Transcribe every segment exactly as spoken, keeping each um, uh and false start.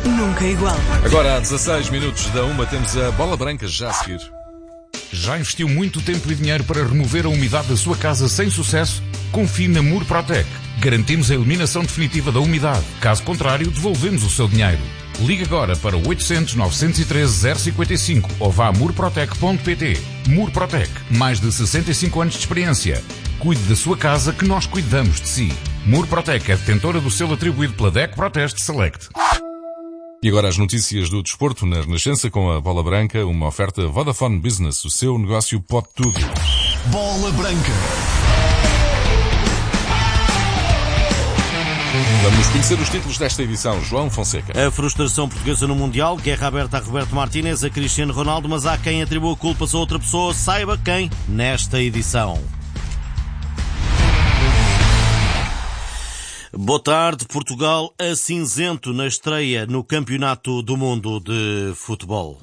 nunca igual. Agora, há dezasseis minutos da uma, temos a Bola Branca já a seguir. Já investiu muito tempo e dinheiro para remover a umidade da sua casa sem sucesso? Confie na Murprotec. Garantimos a eliminação definitiva da umidade. Caso contrário, devolvemos o seu dinheiro. Ligue agora para oitocentos, novecentos e treze, zero cinquenta e cinco ou vá a murprotec ponto pt. Murprotec. Mais de sessenta e cinco anos de experiência. Cuide da sua casa que nós cuidamos de si. Murprotec é detentora do selo atribuído pela D E C Proteste Select. E agora as notícias do desporto na Renascença com a Bola Branca, uma oferta Vodafone Business. O seu negócio pode tudo. Bola Branca. Vamos conhecer os títulos desta edição. João Fonseca. A frustração portuguesa no Mundial, guerra aberta a Roberto Martínez, a Cristiano Ronaldo, mas há quem atribua culpas a outra pessoa. Saiba quem nesta edição. Boa tarde, Portugal a cinzento na estreia no Campeonato do Mundo de Futebol.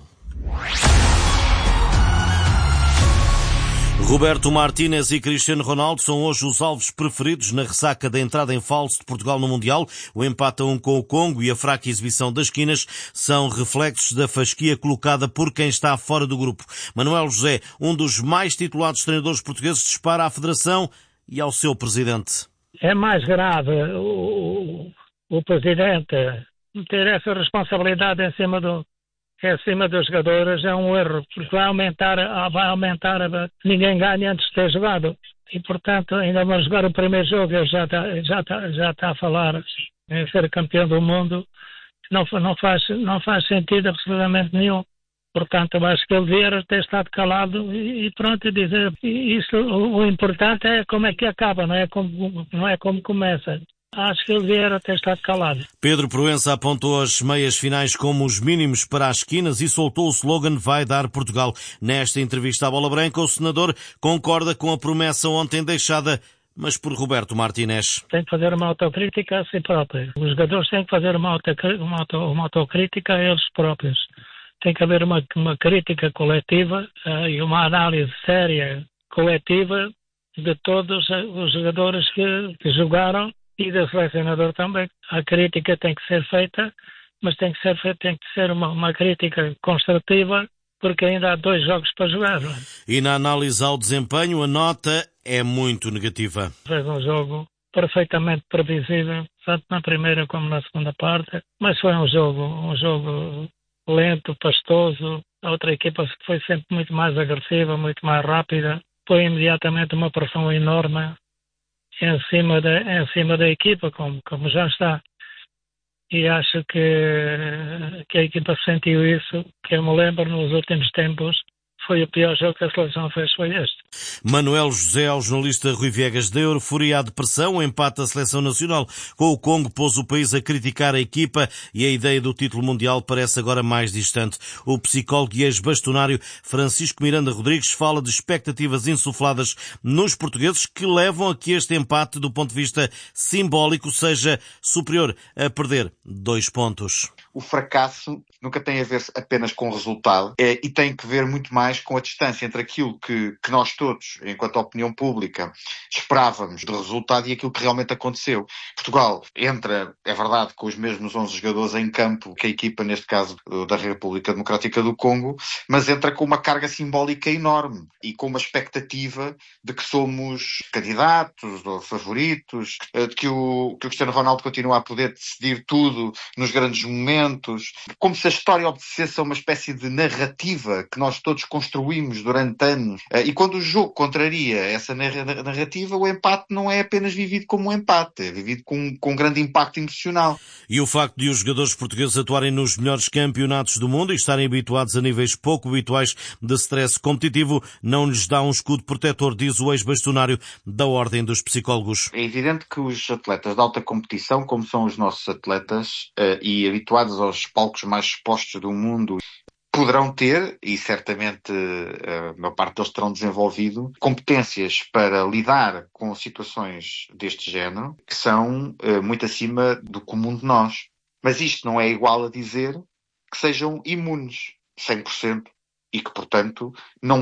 Roberto Martínez e Cristiano Ronaldo são hoje os alvos preferidos na ressaca da entrada em falso de Portugal no Mundial. O empate a um com o Congo e a fraca exibição das quinas são reflexos da fasquia colocada por quem está fora do grupo. Manuel José, um dos mais titulados treinadores portugueses, dispara à Federação e ao seu presidente. É mais grave o, o presidente ter essa responsabilidade em cima, do, em cima dos jogadores, é um erro, porque vai aumentar, vai aumentar, ninguém ganha antes de ter jogado. E, portanto, ainda vamos jogar o primeiro jogo, ele já está, já está, já está a falar em ser campeão do mundo. Não, não, faz, não faz sentido absolutamente nenhum. Portanto, eu acho que ele devia ter estado calado e pronto, dizer isso. O, o importante é como é que acaba, não é como, não é como começa. Acho que ele devia ter estado calado. Pedro Proença apontou as meias finais como os mínimos para as esquinas e soltou o slogan "Vai dar Portugal". Nesta entrevista à Bola Branca, o senador concorda com a promessa ontem deixada, mas por Roberto Martínez. Tem que fazer uma autocrítica a si próprio. Os jogadores têm que fazer uma, auto, uma, auto, uma autocrítica a eles próprios. Tem que haver uma, uma crítica coletiva uh, e uma análise séria coletiva de todos os jogadores que, que jogaram e do selecionador também. A crítica tem que ser feita, mas tem que ser, feita, tem que ser uma, uma crítica construtiva, porque ainda há dois jogos para jogar. Não é? E na análise ao desempenho, a nota é muito negativa. Fez um jogo perfeitamente previsível, tanto na primeira como na segunda parte, mas foi um jogo, um jogo lento, pastoso. A outra equipa foi sempre muito mais agressiva, muito mais rápida. Foi imediatamente uma pressão enorme em cima da, em cima da equipa, como, como já está. E acho que, que a equipa sentiu isso, que eu me lembro nos últimos tempos. Foi o pior jogo que a seleção fez, foi este. Manuel José, ao jornalista Rui Viegas, da euforia à depressão, o empate da seleção nacional com o Congo pôs o país a criticar a equipa e a ideia do título mundial parece agora mais distante. O psicólogo e ex-bastonário Francisco Miranda Rodrigues fala de expectativas insufladas nos portugueses que levam a que este empate, do ponto de vista simbólico, seja superior a perder dois pontos. O fracasso nunca tem a ver apenas com o resultado é, e tem que ver muito mais com a distância entre aquilo que, que nós todos, enquanto opinião pública, esperávamos do resultado e aquilo que realmente aconteceu. Portugal entra, é verdade, com os mesmos onze jogadores em campo que a equipa, neste caso, da República Democrática do Congo, mas entra com uma carga simbólica enorme e com uma expectativa de que somos candidatos ou favoritos, de que o, que o Cristiano Ronaldo continua a poder decidir tudo nos grandes momentos, como se a história obedecesse a uma espécie de narrativa que nós todos construímos durante anos. E quando o jogo contraria essa narrativa, o empate não é apenas vivido como um empate, é vivido com, com um grande impacto emocional. E o facto de os jogadores portugueses atuarem nos melhores campeonatos do mundo e estarem habituados a níveis pouco habituais de stress competitivo não lhes dá um escudo protetor, diz o ex-bastonário da Ordem dos Psicólogos. É evidente que os atletas de alta competição, como são os nossos atletas, e habituados aos palcos mais expostos do mundo, poderão ter, e certamente a maior parte deles terão desenvolvido, competências para lidar com situações deste género, que são uh, muito acima do comum de nós. Mas isto não é igual a dizer que sejam imunes, cem por cento, e que, portanto, não